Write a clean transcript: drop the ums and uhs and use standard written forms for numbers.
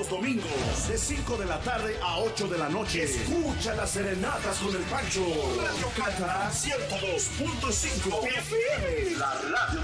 los domingos, de 5 de la tarde a 8 de la noche. Escucha las serenatas con el Pancho. Radio Cata 102.5 FM. La radio